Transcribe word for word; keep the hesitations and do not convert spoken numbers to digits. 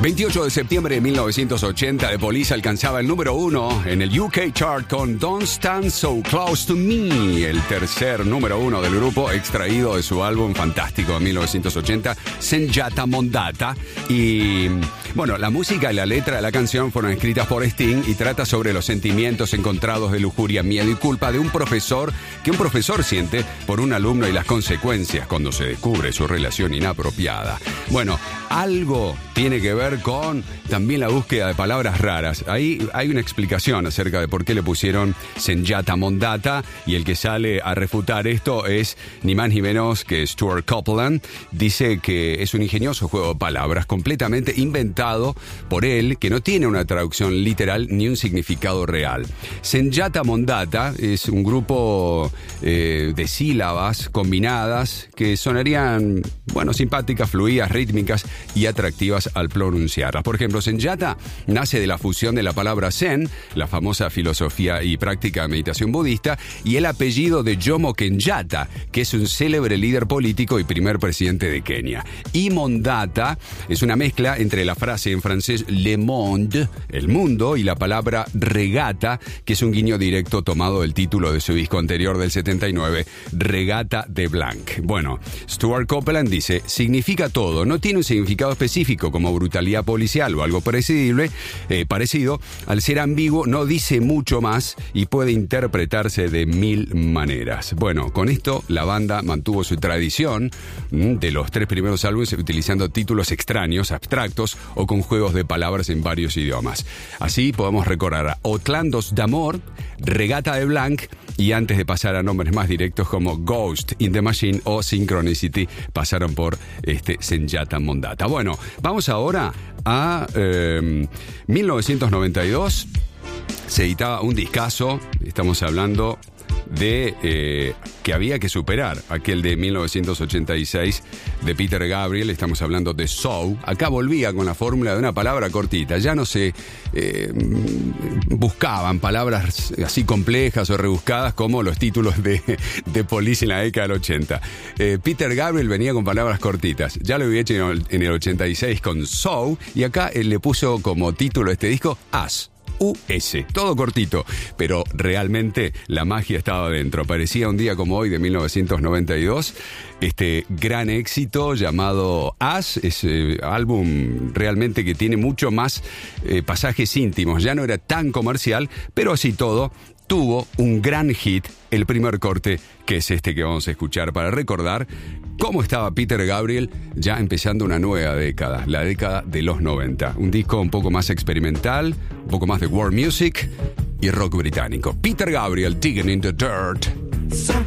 veintiocho de septiembre de mil novecientos ochenta, The Police alcanzaba el número uno en el U K chart con Don't Stand So Close to Me, el tercer número uno del grupo, extraído de su álbum fantástico de mil novecientos ochenta, Senjata Mondata. Y bueno, la música y la letra de la canción fueron escritas por Sting y trata sobre los sentimientos encontrados de lujuria, miedo y culpa de un profesor que un profesor siente por un alumno y las consecuencias cuando se descubre su relación inapropiada. Bueno, algo tiene que ver con también la búsqueda de palabras raras. Ahí hay una explicación acerca de por qué le pusieron Senjata Mondata, y el que sale a refutar esto es ni más ni menos que Stuart Copeland. Dice que es un ingenioso juego de palabras completamente inventado por él, que no tiene una traducción literal ni un significado real. Senjata Mondata es un grupo eh, de sílabas combinadas que sonarían, bueno, simpáticas, fluidas, rítmicas y atractivas al pronunciarlas. Por ejemplo, Senjata nace de la fusión de la palabra Zen, la famosa filosofía y práctica de meditación budista, y el apellido de Jomo Kenyatta, que es un célebre líder político y primer presidente de Kenia. Y Mondata es una mezcla entre la frase en francés Le Monde, el mundo, y la palabra regata, que es un guiño directo tomado del título de su disco anterior del setenta y nueve, Regata de Blanc. Bueno, Stuart Copeland dice, significa todo, no tiene un significado específico como brutalidad policial o algo parecible, eh, parecido, al ser ambiguo no dice mucho más y puede interpretarse de mil maneras. Bueno, con esto la banda mantuvo su tradición mmm, de los tres primeros álbumes utilizando títulos extraños, abstractos o con juegos de palabras en varios idiomas. Así podemos recordar a Outlandos d'Amor, Regata de Blanc, y antes de pasar a nombres más directos como Ghost in the Machine o Synchronicity, pasaron por este Senjata Mondata. Bueno, vamos ahora a eh, mil novecientos noventa y dos. Se editaba un discazo, estamos hablando de eh, que había que superar aquel de mil novecientos ochenta y seis de Peter Gabriel. Estamos hablando de So. Acá volvía con la fórmula de una palabra cortita. Ya no se eh, buscaban palabras así complejas o rebuscadas como los títulos de, de Police en la década del ochenta. Eh, Peter Gabriel venía con palabras cortitas. Ya lo había hecho en el, en el ochenta y seis con So, y acá él le puso como título de este disco As. U S, todo cortito, pero realmente la magia estaba dentro. Parecía un día como hoy de mil novecientos noventa y dos, este gran éxito llamado As, ese álbum realmente que tiene mucho más eh, pasajes íntimos, ya no era tan comercial, pero así todo tuvo un gran hit, el primer corte, que es este que vamos a escuchar para recordar cómo estaba Peter Gabriel ya empezando una nueva década, la década de los noventa. Un disco un poco más experimental, un poco más de world music y rock británico. Peter Gabriel, Digging in the Dirt.